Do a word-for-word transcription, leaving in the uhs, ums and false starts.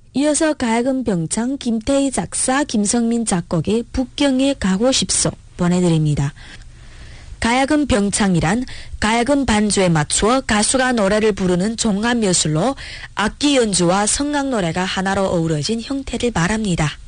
이어서 가야금 병창 김태희 작사 김성민 작곡의 북경에 가고 싶소 보내드립니다. 가야금 병창이란 가야금 반주에 맞추어 가수가 노래를 부르는 종합 묘술로 악기 연주와 성악 노래가 하나로 어우러진 형태를 말합니다.